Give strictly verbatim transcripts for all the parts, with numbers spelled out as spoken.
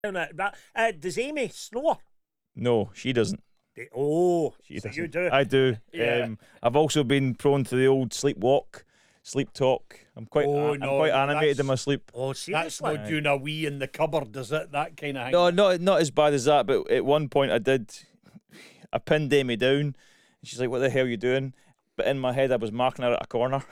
That, uh, does Amy snore? No, she doesn't. They- Oh, She so doesn't. you do. I do. Yeah. Um, I've also been prone to the old sleepwalk, sleep talk. I'm quite, Oh, I'm no, quite no, animated in that's- my sleep. Oh, That's seriously? not doing a wee in the cupboard, is it? That kind of thing. No, not not as bad as that. But at one point, I did. I pinned Amy down, and she's like, "What the hell are you doing?" But in my head, I was marking her at a corner.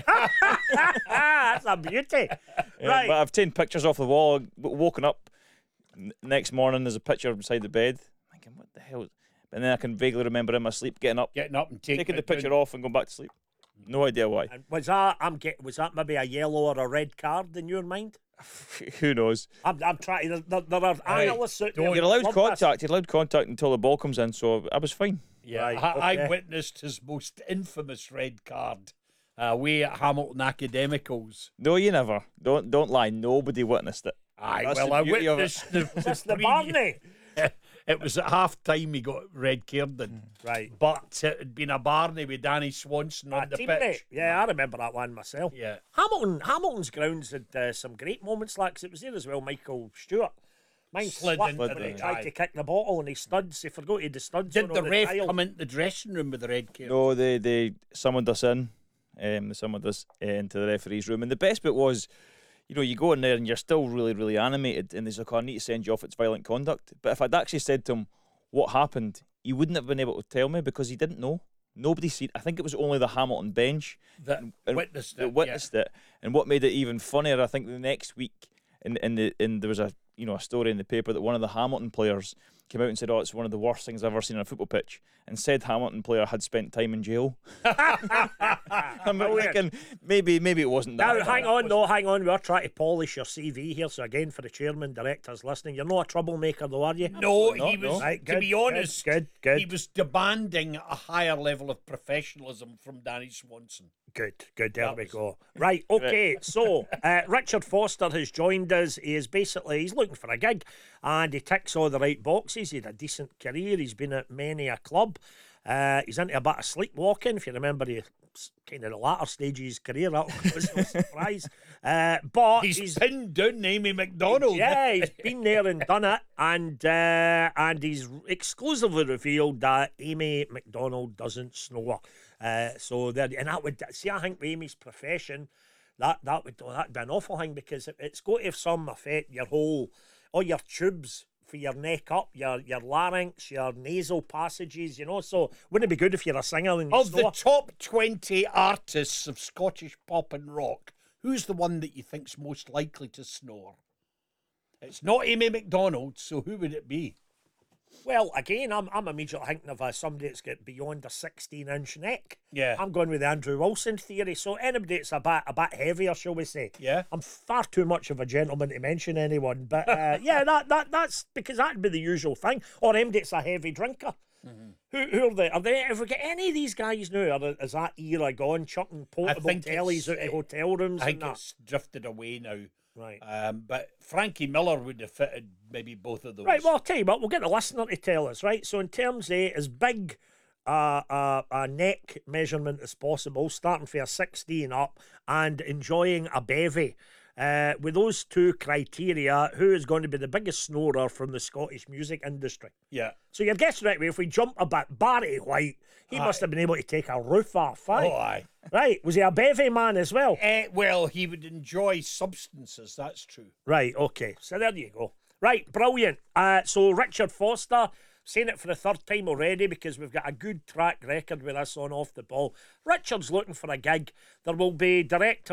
That's a beauty. Uh, Right. But I've taken pictures off the wall. w- Woken up n- next morning, there's a picture beside the bed. Thinking, what the hell? And then I can vaguely remember in my sleep getting up, Getting up and taking, taking the it down. picture off, and going back to sleep. No idea why. And was that I'm get was that maybe a yellow or a red card in your mind? Who knows? I'm, I'm trying. There, there, there are Hey, analysts out there. You're that allowed love contact. You're allowed contact until the ball comes in. So I was fine. Yeah, Right, I, I okay. witnessed his most infamous red card uh, away at Hamilton Academicals. No, you never. Don't don't lie. Nobody witnessed it. Aye, That's well, the I beauty of it. witnessed the, This the three- Barney. It was at half time he got red carded. Right. But it had been a Barney with Danny Swanson A on the teammate. pitch. Yeah, I remember that one myself. Yeah. Hamilton, Hamilton's grounds had uh, some great moments, like 'cause it was there as well. Michael Stewart, mine Slid slipped into when he the- tried aye. to kick the bottle and he studs. He forgot he had the studs. Did on the on ref tile. come into the dressing room with the red card? No, they they summoned us in. Um, they summoned us into the referee's room, and the best bit was, you know, you go in there and you're still really, really animated, and there's like, "Oh, I need to send you off. It's violent conduct." But if I'd actually said to him what happened, he wouldn't have been able to tell me because he didn't know. Nobody seen. I think it was only the Hamilton bench That and- witnessed that it. witnessed it. And what made it even funnier, I think, the next week, in in the in there was a you know a story in the paper that one of the Hamilton players came out and said, "Oh, it's one of the worst things I've ever seen on a football pitch," and said Hamilton player had spent time in jail. I'm thinking maybe maybe it wasn't that. Now, hang on, no, hang on. We're trying to polish your C V here. So, again, for the chairman, directors listening, you're not a troublemaker, though, are you? No, Absolutely he not, was, no. Right, to good, be good, honest, good, good. he was demanding a higher level of professionalism from Danny Swanson. Good, good. There That we was- go. Right, okay. So uh, Richard Foster has joined us. He is basically he's looking for a gig, and he ticks all the right boxes. He had a decent career. He's been at many a club. Uh, he's into a bit of sleepwalking. If you remember, he kind of the latter stage of his career. That was no surprise. Uh, but He's, he's pinned down Amy McDonald. yeah, he's been there and done it, and uh, and he's exclusively revealed that Amy McDonald doesn't snore. Uh, so there, and that would see. I think with Amy's profession, that that would that'd be an awful thing because it, it's got to have some effect. Your whole, all your tubes for your neck up, your your larynx, your nasal passages. You know, so wouldn't it be good if you're a singer and you Of the snore? top twenty artists of Scottish pop and rock, who's the one that you think's most likely to snore? It's not Amy McDonald, so who would it be? Well, again, I'm I'm immediately thinking of uh, somebody that's got beyond a sixteen inch neck. Yeah. I'm going with the Andrew Wilson theory. So anybody that's a bit a bit heavier, shall we say? Yeah. I'm far too much of a gentleman to mention anyone, but uh, yeah, that that that's because that'd be the usual thing. Or anybody that's a heavy drinker. Mm-hmm. Who, who are they? Are they ever get any of these guys now? Are, is that era gone? Chucking portable think tellies it's- out of hotel rooms I think and that. it's drifted away now. Right. Um, but Frankie Miller would have fitted maybe both of those. Right, well, I'll tell you what, we'll get the listener to tell us, right? So, in terms of as big uh, uh, a neck measurement as possible, starting from a sixteen up and enjoying a bevy. Uh, with those two criteria, who is going to be the biggest snorer from the Scottish music industry? Yeah. So, you're guessing right away, if we jump a bit, Barry White, he must have been able to take a roof off, aye? Oh, aye. Right, was he a bevy man as well? Eh, well, he would enjoy substances, that's true. Right, okay. So there you go. Right, brilliant. Uh, so Richard Foster, saying it for the third time already because we've got a good track record with us on Off the Ball. Richard's looking for a gig. There will be director